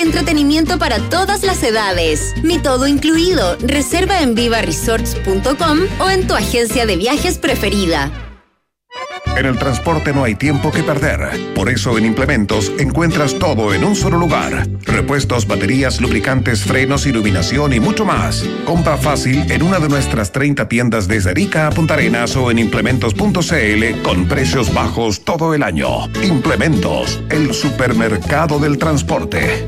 entretenimiento para todas las edades. Mi todo incluido. Reserva en vivaresorts.com o en tu agencia de viajes preferida. En el transporte no hay tiempo que perder. Por eso en Implementos encuentras todo en un solo lugar. Repuestos, baterías, lubricantes, frenos, iluminación y mucho más. Compra fácil en una de nuestras 30 tiendas desde Arica a Punta Arenas o en implementos.cl con precios bajos todo el año. Implementos, el supermercado del transporte.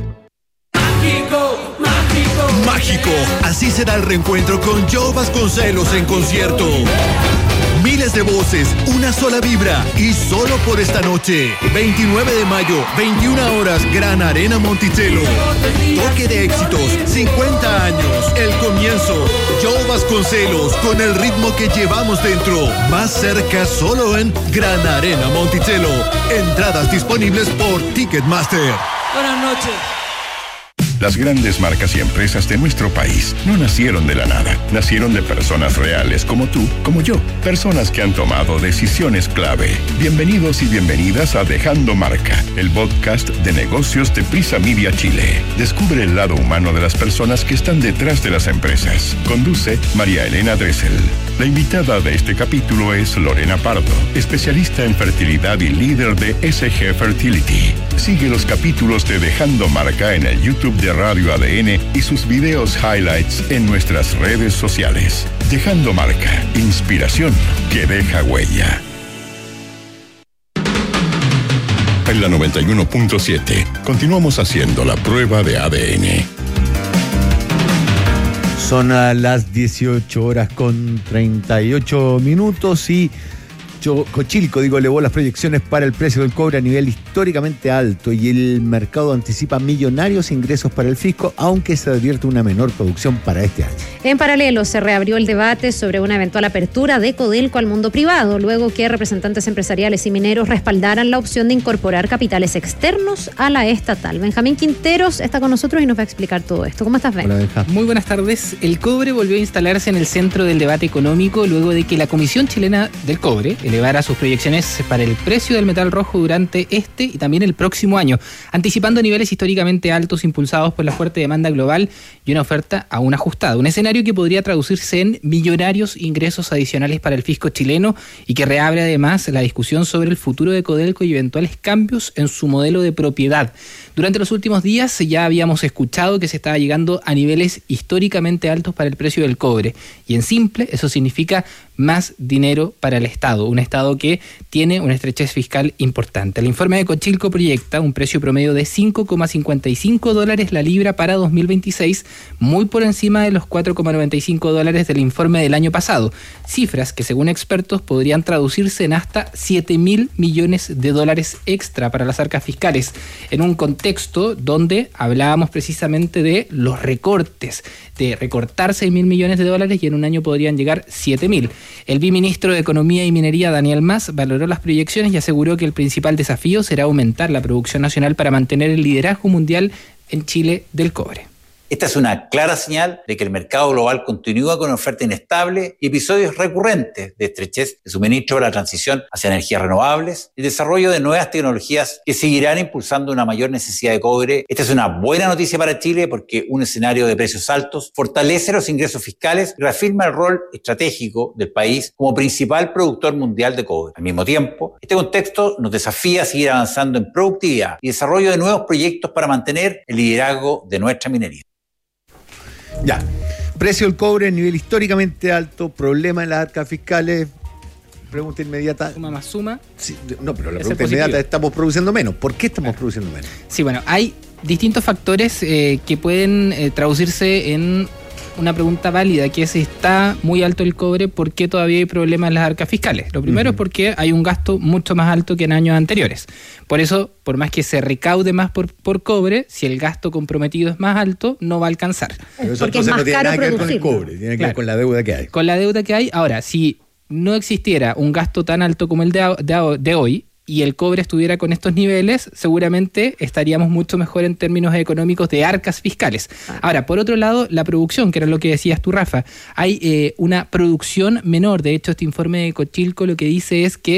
Mágico, así será el reencuentro con Joe Vasconcelos en concierto. Miles de voces, una sola vibra y solo por esta noche. 29 de mayo, 21 horas, Gran Arena Monticello. Toque de éxitos, 50 años, el comienzo. Joe Vasconcelos con el ritmo que llevamos dentro. Más cerca solo en Gran Arena Monticello. Entradas disponibles por Ticketmaster. Buenas noches. Las grandes marcas y empresas de nuestro país no nacieron de la nada. Nacieron de personas reales como tú, como yo. Personas que han tomado decisiones clave. Bienvenidos y bienvenidas a Dejando Marca, el podcast de negocios de Prisa Media Chile. Descubre el lado humano de las personas que están detrás de las empresas. Conduce María Elena Dressel. La invitada de este capítulo es Lorena Pardo, especialista en fertilidad y líder de SG Fertility. Sigue los capítulos de Dejando Marca en el YouTube de Radio ADN y sus videos highlights en nuestras redes sociales. Dejando Marca, inspiración que deja huella. En la 91.7 continuamos haciendo la prueba de ADN. Son a las 18 horas con 38 minutos y Cochilco, elevó las proyecciones para el precio del cobre a nivel históricamente alto y el mercado anticipa millonarios ingresos para el fisco, aunque se advierte una menor producción para este año. En paralelo, se reabrió el debate sobre una eventual apertura de Codelco al mundo privado, luego que representantes empresariales y mineros respaldaran la opción de incorporar capitales externos a la estatal. Benjamín Quinteros está con nosotros y nos va a explicar todo esto. ¿Cómo estás, Ben? Hola, Benja. Muy buenas tardes. El cobre volvió a instalarse en el centro del debate económico luego de que la Comisión Chilena del Cobre elevara sus proyecciones para el precio del metal rojo durante este y también el próximo año, anticipando niveles históricamente altos impulsados por la fuerte demanda global y una oferta aún ajustada. Un escenario que podría traducirse en millonarios ingresos adicionales para el fisco chileno y que reabre además la discusión sobre el futuro de Codelco y eventuales cambios en su modelo de propiedad. Durante los últimos días ya habíamos escuchado que se estaba llegando a niveles históricamente altos para el precio del cobre. Y en simple, eso significa más dinero para el Estado, un Estado que tiene una estrechez fiscal importante. El informe de Cochilco proyecta un precio promedio de $5,55 la libra para 2026, muy por encima de los $4,95 del informe del año pasado. Cifras que, según expertos, podrían traducirse en hasta $7.000 millones extra para las arcas fiscales, en un contexto donde hablábamos precisamente de los recortes, de recortar $6.000 millones y en un año podrían llegar 7.000. El viceministro de Economía y Minería, Daniel Mas, valoró las proyecciones y aseguró que el principal desafío será aumentar la producción nacional para mantener el liderazgo mundial en Chile del cobre. Esta es una clara señal de que el mercado global continúa con una oferta inestable y episodios recurrentes de estrechez de suministro para la transición hacia energías renovables y el desarrollo de nuevas tecnologías que seguirán impulsando una mayor necesidad de cobre. Esta es una buena noticia para Chile porque un escenario de precios altos fortalece los ingresos fiscales y reafirma el rol estratégico del país como principal productor mundial de cobre. Al mismo tiempo, este contexto nos desafía a seguir avanzando en productividad y desarrollo de nuevos proyectos para mantener el liderazgo de nuestra minería. Ya, precio del cobre a nivel históricamente alto, problema en las arcas fiscales, pregunta inmediata. ¿Suma más suma? Sí, no, pero la pregunta inmediata es, ¿estamos produciendo menos? ¿Por qué estamos produciendo menos? Sí, bueno, hay distintos factores que pueden traducirse en una pregunta válida, que es si está muy alto el cobre, ¿por qué todavía hay problemas en las arcas fiscales? Lo primero es porque hay un gasto mucho más alto que en años anteriores. Por eso, por más que se recaude más por cobre, si el gasto comprometido es más alto, no va a alcanzar. Pero eso porque entonces no tiene nada que ver con el cobre, tiene que ver con la deuda que hay. Con la deuda que hay. Ahora, si no existiera un gasto tan alto como el de hoy, y el cobre estuviera con estos niveles, seguramente estaríamos mucho mejor en términos económicos de arcas fiscales. Ahora, por otro lado, la producción, que era lo que decías tú, Rafa, hay una producción menor. De hecho, este informe de Cochilco lo que dice es que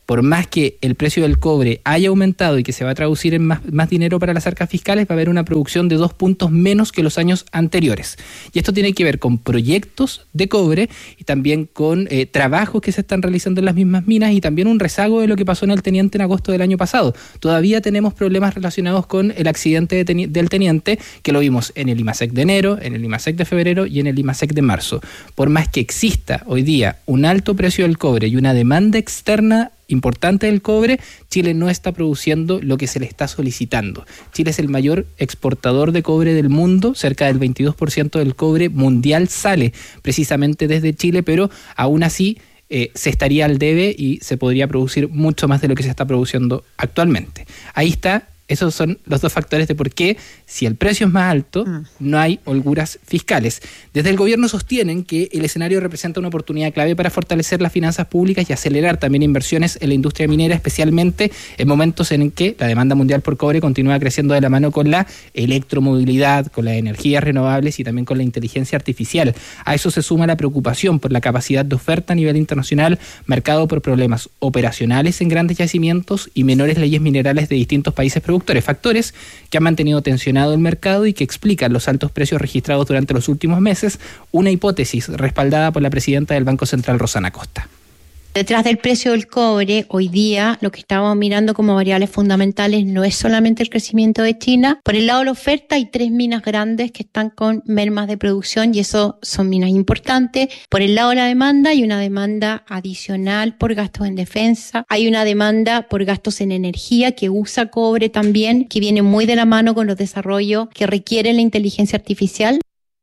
por más que el precio del cobre haya aumentado y que se va a traducir en más dinero para las arcas fiscales, va a haber una producción de 2 puntos menos que los años anteriores. Y esto tiene que ver con proyectos de cobre y también con trabajos que se están realizando en las mismas minas y también un rezago de lo que pasó en el Teniente en agosto del año pasado. Todavía tenemos problemas relacionados con el accidente del Teniente, que lo vimos en el IMASEC de enero, en el IMASEC de febrero y en el IMASEC de marzo. Por más que exista hoy día un alto precio del cobre y una demanda externa importante del cobre, Chile no está produciendo lo que se le está solicitando. Chile es el mayor exportador de cobre del mundo, cerca del 22% del cobre mundial sale precisamente desde Chile, pero aún así se estaría al debe y se podría producir mucho más de lo que se está produciendo actualmente. Ahí está. Esos son los dos factores de por qué, si el precio es más alto, no hay holguras fiscales. Desde el gobierno sostienen que el escenario representa una oportunidad clave para fortalecer las finanzas públicas y acelerar también inversiones en la industria minera, especialmente en momentos en que la demanda mundial por cobre continúa creciendo de la mano con la electromovilidad, con las energías renovables y también con la inteligencia artificial. A eso se suma la preocupación por la capacidad de oferta a nivel internacional, marcado por problemas operacionales en grandes yacimientos y menores leyes minerales de distintos países productores, factores que han mantenido tensionado el mercado y que explican los altos precios registrados durante los últimos meses, una hipótesis respaldada por la presidenta del Banco Central, Rosana Costa. Detrás del precio del cobre, hoy día lo que estamos mirando como variables fundamentales no es solamente el crecimiento de China. Por el lado de la oferta hay 3 minas grandes que están con mermas de producción y eso son minas importantes. Por el lado de la demanda hay una demanda adicional por gastos en defensa. Hay una demanda por gastos en energía que usa cobre también, que viene muy de la mano con los desarrollos que requiere la inteligencia artificial.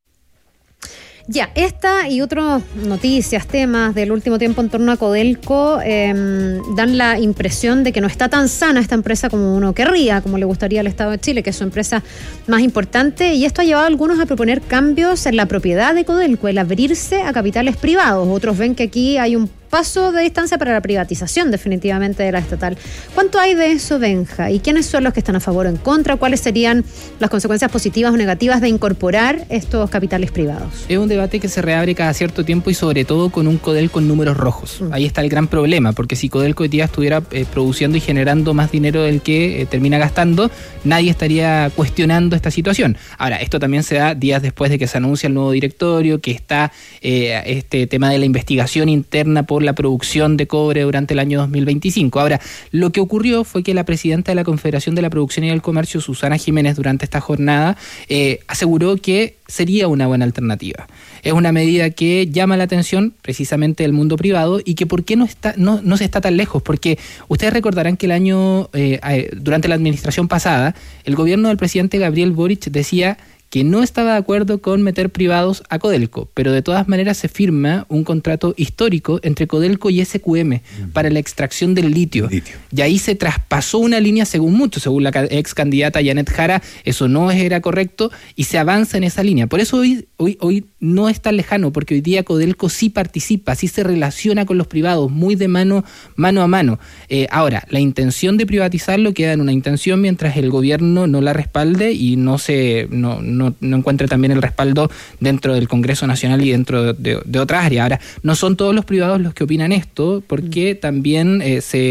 Ya, esta y otras noticias, temas del último tiempo en torno a Codelco dan la impresión de que no está tan sana esta empresa como uno querría, como le gustaría al Estado de Chile, que es su empresa más importante, y esto ha llevado a algunos a proponer cambios en la propiedad de Codelco, el abrirse a capitales privados. Otros ven que aquí hay un paso de distancia para la privatización definitivamente de la estatal. ¿Cuánto hay de eso, Benja? ¿Y quiénes son los que están a favor o en contra? ¿Cuáles serían las consecuencias positivas o negativas de incorporar estos capitales privados? Es un debate que se reabre cada cierto tiempo y sobre todo con un Codelco en números rojos. Ahí está el gran problema, porque si Codelco hoy día estuviera produciendo y generando más dinero del que termina gastando, nadie estaría cuestionando esta situación. Ahora, esto también se da días después de que se anuncia el nuevo directorio, que está este tema de la investigación interna por la producción de cobre durante el año 2025. Ahora, lo que ocurrió fue que la presidenta de la Confederación de la Producción y del Comercio, Susana Jiménez, durante esta jornada, aseguró que sería una buena alternativa. Es una medida que llama la atención precisamente del mundo privado y que por qué no se está tan lejos, porque ustedes recordarán que durante la administración pasada, el gobierno del presidente Gabriel Boric decía que no estaba de acuerdo con meter privados a Codelco, pero de todas maneras se firma un contrato histórico entre Codelco y SQM para la extracción del litio. Y ahí se traspasó una línea según la ex candidata Janet Jara, eso no era correcto y se avanza en esa línea. Por eso hoy no es tan lejano, porque hoy día Codelco sí participa, sí se relaciona con los privados, muy de mano a mano. Ahora, la intención de privatizarlo queda en una intención mientras el gobierno no la respalde y no encuentre también el respaldo dentro del Congreso Nacional y dentro de otras áreas. Ahora, no son todos los privados los que opinan esto, porque también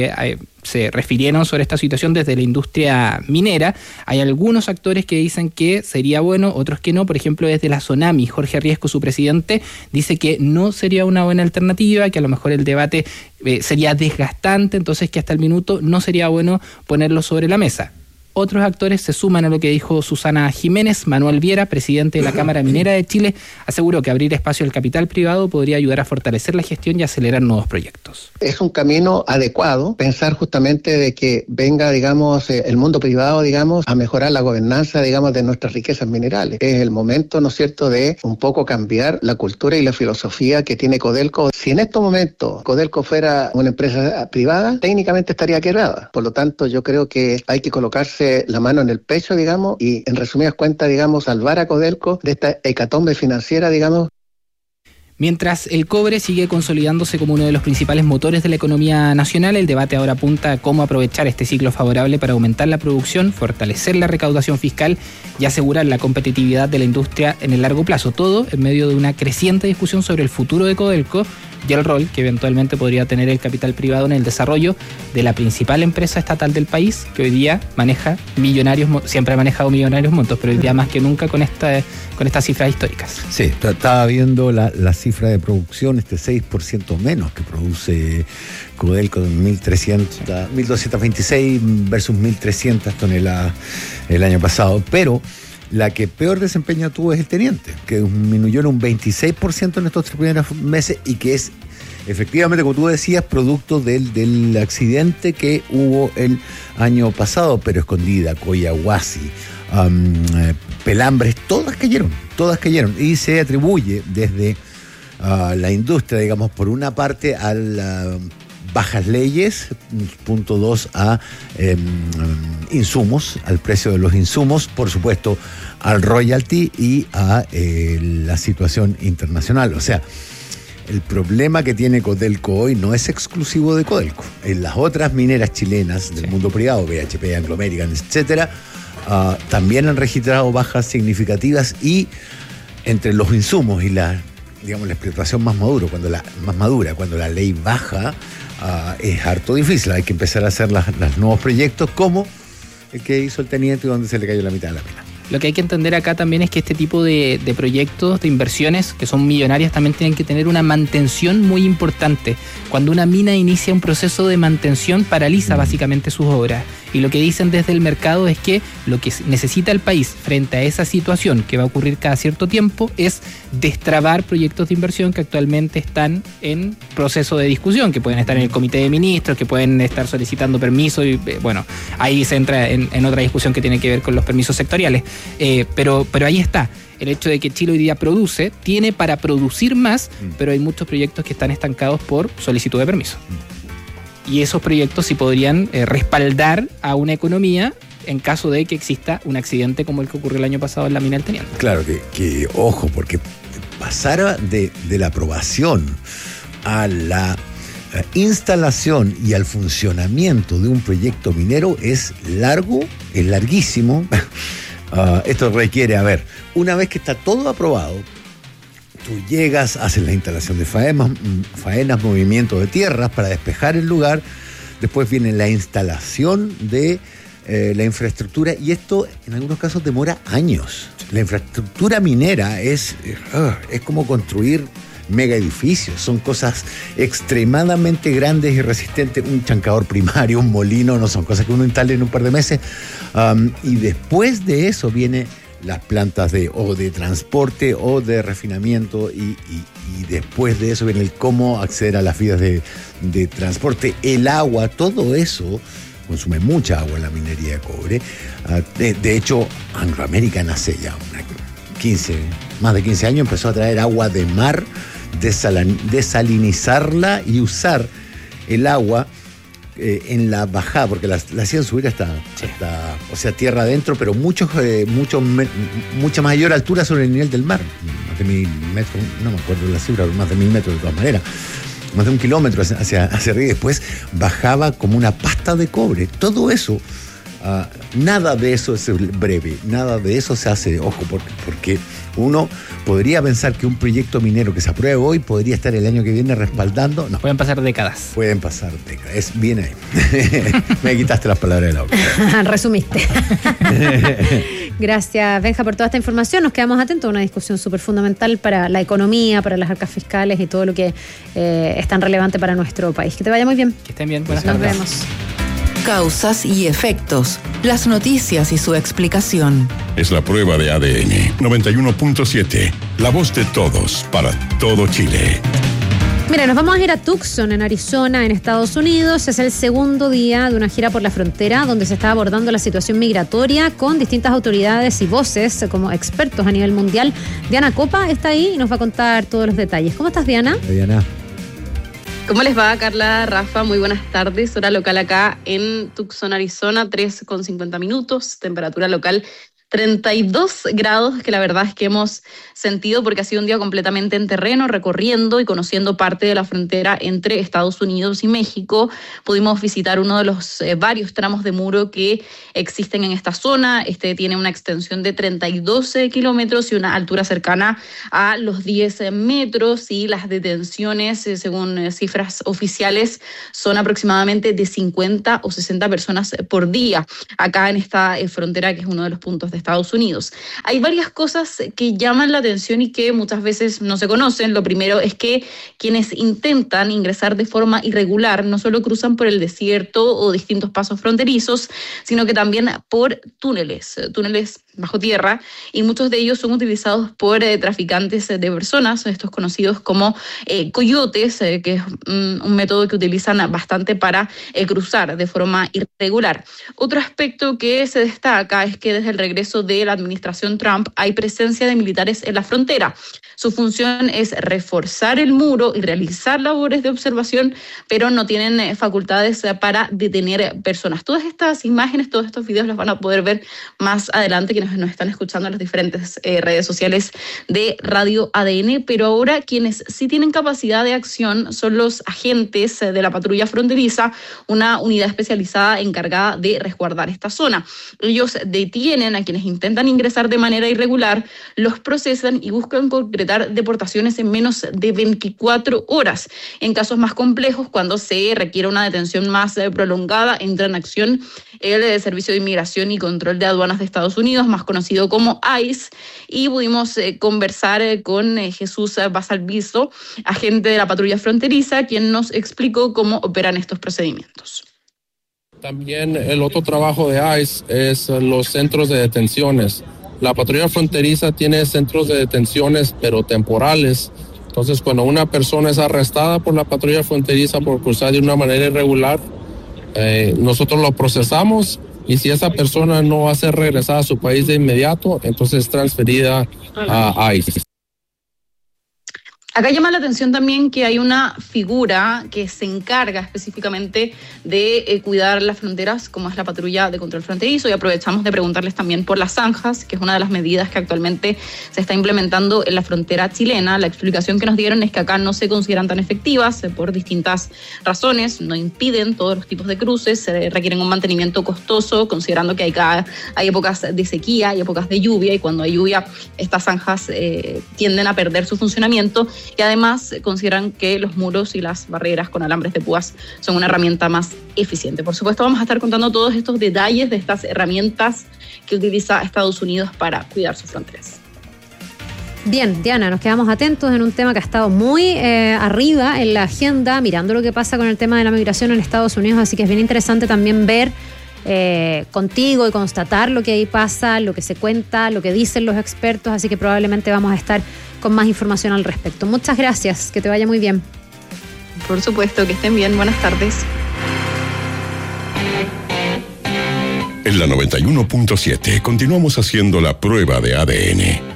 se refirieron sobre esta situación desde la industria minera. Hay algunos actores que dicen que sería bueno, otros que no. Por ejemplo, desde la Sonami, Jorge Riesco, su presidente, dice que no sería una buena alternativa, que a lo mejor el debate sería desgastante, entonces que hasta el minuto no sería bueno ponerlo sobre la mesa. Otros actores se suman a lo que dijo Susana Jiménez. Manuel Viera, presidente de la Cámara Minera de Chile, aseguró que abrir espacio al capital privado podría ayudar a fortalecer la gestión y acelerar nuevos proyectos. Es un camino adecuado pensar justamente de que venga, digamos, el mundo privado, digamos, a mejorar la gobernanza, digamos, de nuestras riquezas minerales. Es el momento, ¿no es cierto?, de un poco cambiar la cultura y la filosofía que tiene Codelco. Si en estos momentos Codelco fuera una empresa privada, técnicamente estaría quebrada. Por lo tanto, yo creo que hay que colocarse la mano en el pecho, digamos, y en resumidas cuentas, digamos, salvar a Codelco de esta hecatombe financiera, digamos. Mientras el cobre sigue consolidándose como uno de los principales motores de la economía nacional, el debate ahora apunta a cómo aprovechar este ciclo favorable para aumentar la producción, fortalecer la recaudación fiscal y asegurar la competitividad de la industria en el largo plazo. Todo en medio de una creciente discusión sobre el futuro de Codelco y el rol que eventualmente podría tener el capital privado en el desarrollo de la principal empresa estatal del país, que hoy día maneja siempre ha manejado millonarios montos, pero hoy día más que nunca con estas cifras históricas. Sí, estaba viendo la cifra de producción, 6% menos que produce Codelco, 1.226 versus 1.300 toneladas el año pasado, pero la que peor desempeño tuvo es el Teniente, que disminuyó en un 26% en estos 3 primeros meses y que es efectivamente, como tú decías, producto del accidente que hubo el año pasado, pero Escondida, Coyahuasi, Pelambres, todas cayeron y se atribuye desde la industria, digamos, por una parte a bajas leyes, punto 2 a insumos, al precio de los insumos, por supuesto al royalty y a la situación internacional. O sea, el problema que tiene Codelco hoy no es exclusivo de Codelco. En las otras mineras chilenas del mundo privado, BHP, Anglo American, etcétera, también han registrado bajas significativas, y entre los insumos y la explotación más madura, cuando la ley baja, es harto difícil. Hay que empezar a hacer los nuevos proyectos como el que hizo el Teniente, donde se le cayó la mitad de la mina. Lo que hay que entender acá también es que este tipo de proyectos, de inversiones que son millonarias, también tienen que tener una mantención muy importante. Cuando una mina inicia un proceso de mantención, paraliza básicamente sus obras. Y lo que dicen desde el mercado es que lo que necesita el país frente a esa situación que va a ocurrir cada cierto tiempo es destrabar proyectos de inversión que actualmente están en proceso de discusión, que pueden estar en el comité de ministros, que pueden estar solicitando permiso, y bueno, ahí se entra en otra discusión que tiene que ver con los permisos sectoriales. Pero ahí está. El hecho de que Chile hoy día tiene para producir más, pero hay muchos proyectos que están estancados por solicitud de permiso. Y esos proyectos sí podrían respaldar a una economía en caso de que exista un accidente como el que ocurrió el año pasado en la mina del Teniente. Claro que ojo, porque pasar de la aprobación a la instalación y al funcionamiento de un proyecto minero es larguísimo. Esto requiere, una vez que está todo aprobado, tú llegas, haces la instalación de faenas, movimiento de tierras para despejar el lugar, después viene la instalación de la infraestructura, y esto en algunos casos demora años. La infraestructura minera es como construir mega edificios, son cosas extremadamente grandes y resistentes. Un chancador primario, un molino, no son cosas que uno instale en un par de meses, y después de eso viene las plantas de transporte o de refinamiento, y después de eso viene el cómo acceder a las vías de transporte, el agua. Todo eso consume mucha agua en la minería de cobre. De hecho, Anglo American hace ya más de 15 años empezó a traer agua de mar, desalinizarla y usar el agua en la bajada, porque la hacían subir hasta tierra adentro, pero mucha mayor altura sobre el nivel del mar, más de 1.000 metros, no me acuerdo la cifra, más de 1.000 metros de todas maneras, más de 1 kilómetro hacia arriba, y después bajaba como una pasta de cobre. Todo eso, nada de eso es breve, nada de eso se hace, ojo, porque uno podría pensar que un proyecto minero que se apruebe hoy podría estar el año que viene respaldando. No. Pueden pasar décadas. Es bien ahí. Me quitaste las palabras de la boca. Resumiste. Gracias, Benja, por toda esta información. Nos quedamos atentos a una discusión súper fundamental para la economía, para las arcas fiscales y todo lo que es tan relevante para nuestro país. Que te vaya muy bien. Que estén bien. Buenas tardes. Nos vemos. Causas y efectos, las noticias y su explicación. Es la prueba de ADN 91.7, la voz de todos para todo Chile. Mira, nos vamos a ir a Tucson, en Arizona, en Estados Unidos. Es el segundo día de una gira por la frontera donde se está abordando la situación migratoria con distintas autoridades y voces como expertos a nivel mundial. Diana Copa está ahí y nos va a contar todos los detalles. ¿Cómo estás, Diana? Diana. ¿Cómo les va, Carla, Rafa? Muy buenas tardes. Hora local acá en Tucson, Arizona, 3:50 minutos. Temperatura local 32 grados, que la verdad es que hemos sentido porque ha sido un día completamente en terreno, recorriendo y conociendo parte de la frontera entre Estados Unidos y México. Pudimos visitar uno de los varios tramos de muro que existen en esta zona. Este tiene una extensión de 32 kilómetros y una altura cercana a los 10 metros, y las detenciones, según cifras oficiales, son aproximadamente de 50 o 60 personas por día acá en esta frontera, que es uno de los puntos de Estados Unidos. Hay varias cosas que llaman la atención y que muchas veces no se conocen. Lo primero es que quienes intentan ingresar de forma irregular no solo cruzan por el desierto o distintos pasos fronterizos, sino que también por túneles bajo tierra, y muchos de ellos son utilizados por traficantes de personas, estos conocidos como coyotes, que es un método que utilizan bastante para cruzar de forma irregular. Otro aspecto que se destaca es que desde el regreso de la administración Trump hay presencia de militares en la frontera. Su función es reforzar el muro y realizar labores de observación, pero no tienen facultades para detener personas. Todas estas imágenes, todos estos videos los van a poder ver más adelante quienes nos están escuchando en las diferentes redes sociales de Radio ADN, pero ahora quienes sí tienen capacidad de acción son los agentes de la patrulla fronteriza, una unidad especializada encargada de resguardar esta zona. Ellos detienen a quienes intentan ingresar de manera irregular, los procesan y buscan concretar deportaciones en menos de 24 horas. En casos más complejos, cuando se requiere una detención más prolongada, entra en acción el Servicio de Inmigración y Control de Aduanas de Estados Unidos, más conocido como ICE, y pudimos conversar con Jesús Basalviso, agente de la patrulla fronteriza, quien nos explicó cómo operan estos procedimientos. También el otro trabajo de ICE es los centros de detenciones. La patrulla fronteriza tiene centros de detenciones, pero temporales. Entonces, cuando una persona es arrestada por la patrulla fronteriza por cruzar de una manera irregular, nosotros lo procesamos, y si esa persona no va a ser regresada a su país de inmediato, entonces es transferida a ICE. Acá llama la atención también que hay una figura que se encarga específicamente de cuidar las fronteras, como es la patrulla de control fronterizo, y aprovechamos de preguntarles también por las zanjas, que es una de las medidas que actualmente se está implementando en la frontera chilena. La explicación que nos dieron es que acá no se consideran tan efectivas por distintas razones, no impiden todos los tipos de cruces, requieren un mantenimiento costoso, considerando que hay épocas de sequía, hay épocas de lluvia, y cuando hay lluvia estas zanjas tienden a perder su funcionamiento. Y además consideran que los muros y las barreras con alambres de púas son una herramienta más eficiente. Por supuesto, vamos a estar contando todos estos detalles de estas herramientas que utiliza Estados Unidos para cuidar sus fronteras. Bien, Diana, nos quedamos atentos en un tema que ha estado muy arriba en la agenda, mirando lo que pasa con el tema de la migración en Estados Unidos, así que es bien interesante también ver contigo y constatar lo que ahí pasa, lo que se cuenta, lo que dicen los expertos, así que probablemente vamos a estar con más información al respecto. Muchas gracias, que te vaya muy bien. Por supuesto, que estén bien, buenas tardes. En la 91.7 continuamos haciendo la prueba de ADN.